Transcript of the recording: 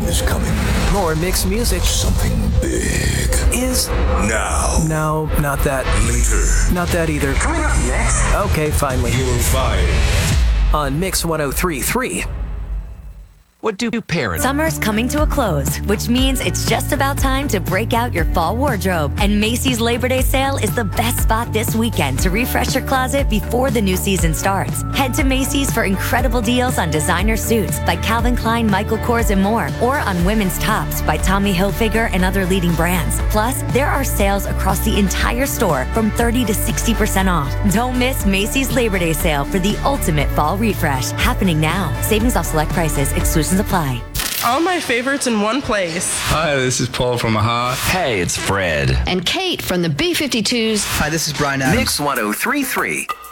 is coming. More mixed music. Something big. Is. Now. No, not that. Later. Not that either. Coming up next. Okay, finally. You'll find. On Mix 103.3. What do parents... Summer's coming to a close, which means it's just about time to break out your fall wardrobe. And Macy's Labor Day sale is the best spot this weekend to refresh your closet before the new season starts. Head to Macy's for incredible deals on designer suits by Calvin Klein, Michael Kors, and more, or on women's tops by Tommy Hilfiger and other leading brands. Plus, there are sales across the entire store from 30 to 60% off. Don't miss Macy's Labor Day sale for the ultimate fall refresh. Happening now. Savings off select prices. Exclusions apply. All my favorites in one place. Hi, this is Paul from AHA. Hey, it's Fred. And Kate from the B-52s. Hi, this is Brian Adams. Mix 103.3.